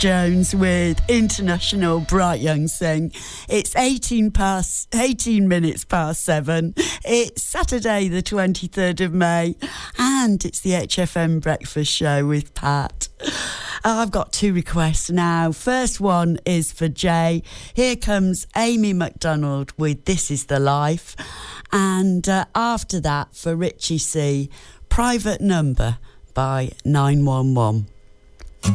Jones with International Bright Young Sing. It's 18 minutes past 7. It's Saturday the 23rd of May and it's the HFM Breakfast Show with Pat. I've got 2 requests now. First one is for Jay. Here comes Amy McDonald with This Is the Life. And after that for Richie C, Private Number by 911.